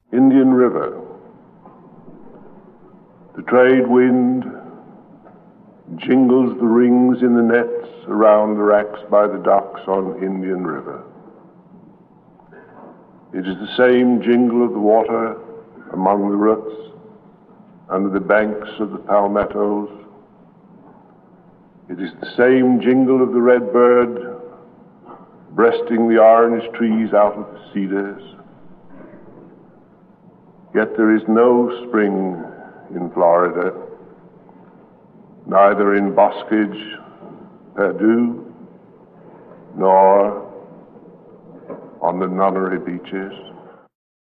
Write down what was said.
Indian River. The trade wind jingles the rings in the nets around the racks by the docks on Indian River. It is the same jingle of the water among the roots under the banks of the palmettos. It is the same jingle of the red bird breasting the orange trees out of the cedars. Yet there is no spring in Florida, neither in Boscage, Perdue, nor on the Nunnery beaches.